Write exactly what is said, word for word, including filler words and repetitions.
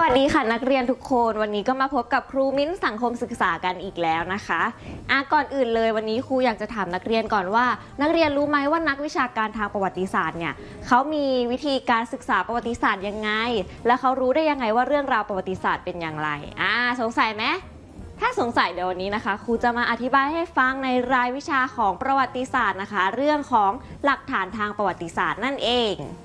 วัสดีค่ะนักเรียนทุกคนวันนี้ก็มาพบกับครูมิ้นสังคมศึกษากันอีกแล้วนะคะอ่ะก่อนอื่นเลยวันนี้ครูอยากจะถามนักเรียนก่อนว่านักเรียนรู้ไหมว่านักวิชาการทางประวัติศาสตร์เนี่ยเขามีวิธีการศึกษาประวัติศาสตร์ยังไงและเขารู้ได้ยังไงว่าเรื่องราวประวัติศาสตร์เป็นอย่างไรอ่าสงสัยไหมถ้าสงสัยเดี๋ยววันนี้นะคะครูจะมาอธิบายให้ฟังในรายวิชาของประวัติศาสตร์นะคะเรื่องของหลักฐานทางประวัติศาสตร์นั่นเอง